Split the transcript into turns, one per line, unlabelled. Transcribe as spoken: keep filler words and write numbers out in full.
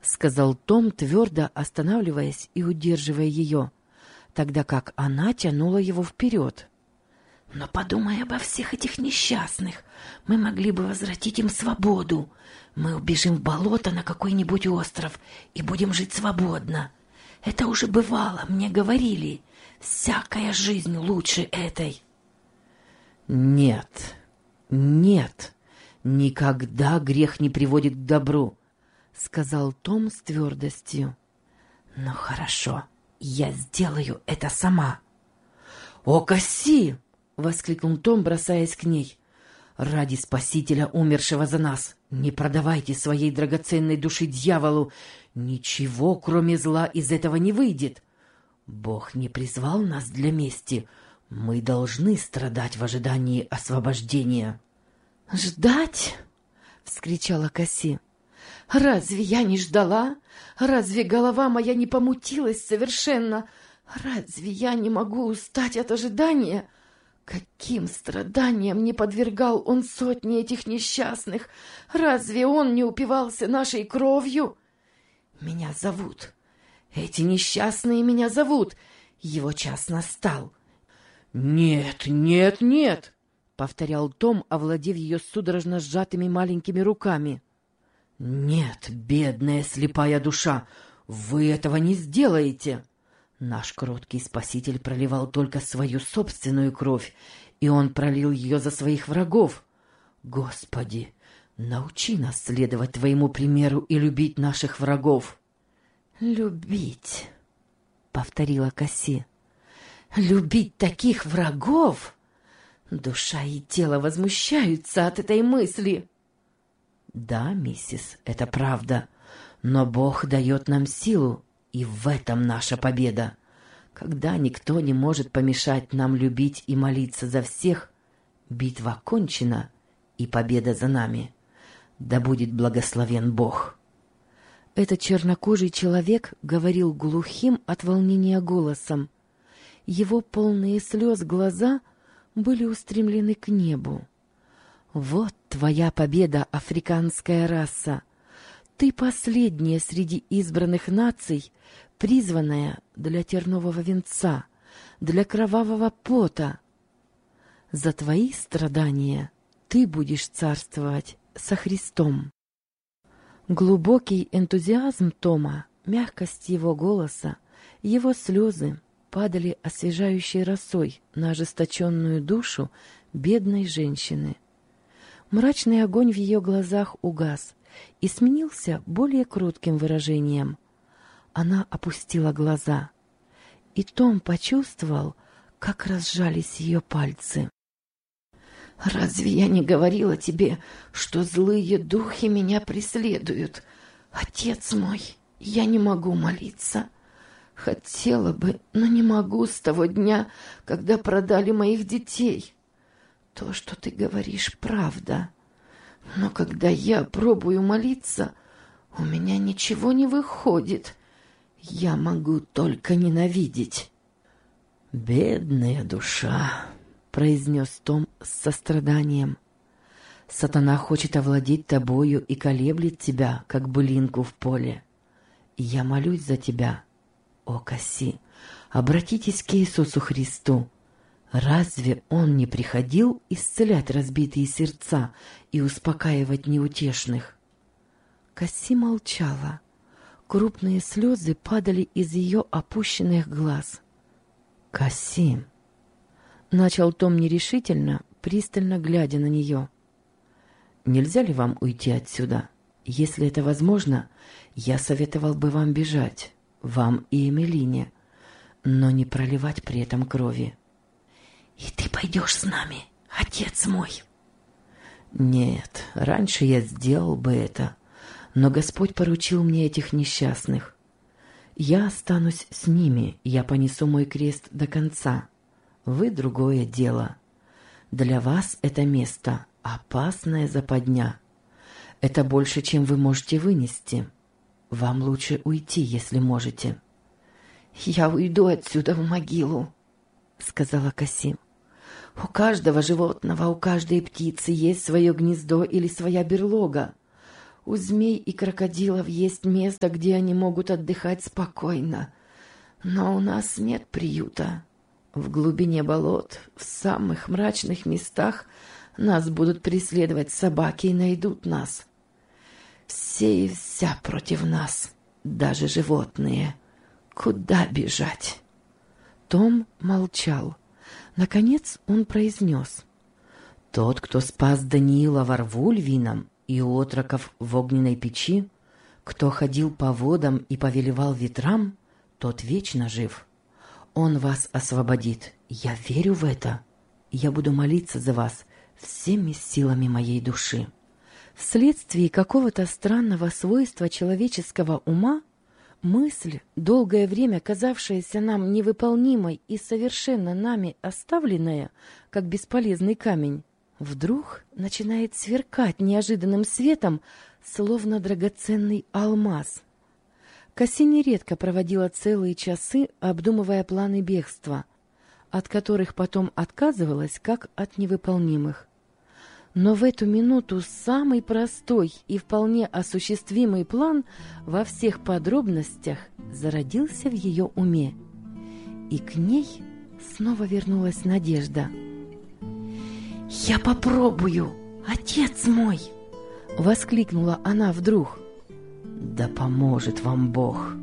— сказал Том, твердо останавливаясь и удерживая ее, тогда как она тянула его вперед.
«Но подумай обо всех этих несчастных. Мы могли бы возвратить им свободу. Мы убежим в болото на какой-нибудь остров и будем жить свободно. Это уже бывало, мне говорили. Всякая жизнь лучше этой».
«Нет, нет, никогда грех не приводит к добру», — сказал Том с твердостью.
«Ну хорошо, я сделаю это сама».
«О, Касси!» — воскликнул Том, бросаясь к ней. «Ради Спасителя, умершего за нас, не продавайте своей драгоценной души дьяволу. Ничего, кроме зла, из этого не выйдет. Бог не призвал нас для мести. Мы должны страдать в ожидании освобождения».
«Ждать?» — вскричала Касси. «Разве я не ждала? Разве голова моя не помутилась совершенно? Разве я не могу устать от ожидания? Каким страданиям не подвергал он сотни этих несчастных? Разве он не упивался нашей кровью? Меня зовут. Эти несчастные меня зовут. Его час настал».
«Нет, нет, нет!» — повторял Том, овладев ее судорожно сжатыми маленькими руками. «Нет, бедная слепая душа, вы этого не сделаете. Наш кроткий Спаситель проливал только свою собственную кровь, и Он пролил ее за своих врагов. Господи, научи нас следовать Твоему примеру и любить наших врагов».
«Любить», — повторила Касси. «Любить таких врагов?» Душа и тело возмущаются от этой мысли.
«Да, миссис, это правда, но Бог дает нам силу, и в этом наша победа. Когда никто не может помешать нам любить и молиться за всех, битва окончена, и победа за нами. Да будет благословен Бог».
Этот чернокожий человек говорил глухим от волнения голосом. Его полные слез глаза были устремлены к небу. «Вот твоя победа, африканская раса! Ты последняя среди избранных наций, призванная для тернового венца, для кровавого пота. За твои страдания ты будешь царствовать со Христом». Глубокий энтузиазм Тома, мягкость его голоса, его слезы падали освежающей росой на ожесточенную душу бедной женщины. Мрачный огонь в ее глазах угас и сменился более кротким выражением. Она опустила глаза, и Том почувствовал, как разжались ее пальцы. «Разве я не говорила тебе, что злые духи меня преследуют? Отец мой, я не могу молиться. Хотела бы, но не могу с того дня, когда продали моих детей. То, что ты говоришь, правда. Но когда я пробую молиться, у меня ничего не выходит. Я могу только ненавидеть».
«Бедная душа», — произнес Том с состраданием. «Сатана хочет овладеть тобою и колеблет тебя, как былинку в поле. Я молюсь за тебя. О, Касси, обратитесь к Иисусу Христу. Разве Он не приходил исцелять разбитые сердца и успокаивать неутешных?»
Касси молчала. Крупные слезы падали из ее опущенных глаз.
«Касси», — начал Том нерешительно, пристально глядя на нее, — «нельзя ли вам уйти отсюда? Если это возможно, я советовал бы вам бежать, вам и Эмилине, но не проливать при этом крови».
«И ты пойдешь с нами, отец мой?»
«Нет, раньше я сделал бы это, но Господь поручил мне этих несчастных. Я останусь с ними, я понесу мой крест до конца. Вы — другое дело. Для вас это место — опасная западня. Это больше, чем вы можете вынести. Вам лучше уйти, если можете».
«Я уйду отсюда в могилу», — сказала Касси. «У каждого животного, у каждой птицы есть свое гнездо или своя берлога. У змей и крокодилов есть место, где они могут отдыхать спокойно. Но у нас нет приюта. В глубине болот, в самых мрачных местах нас будут преследовать собаки и найдут нас. Все и вся против нас, даже животные. Куда бежать?» Том молчал. Наконец он произнес:
«Тот, кто спас Даниила во рву львином и отроков в огненной печи, кто ходил по водам и повелевал ветрам, тот вечно жив. Он вас освободит. Я верю в это. Я буду молиться за вас всеми силами моей души».
Вследствие какого-то странного свойства человеческого ума, мысль, долгое время казавшаяся нам невыполнимой и совершенно нами оставленная, как бесполезный камень, вдруг начинает сверкать неожиданным светом, словно драгоценный алмаз. Кассини редко проводила целые часы, обдумывая планы бегства, от которых потом отказывалась, как от невыполнимых. Но в эту минуту самый простой и вполне осуществимый план во всех подробностях зародился в ее уме, и к ней снова вернулась надежда. «Я попробую, отец мой!» — воскликнула она вдруг.
«Да поможет вам Бог!»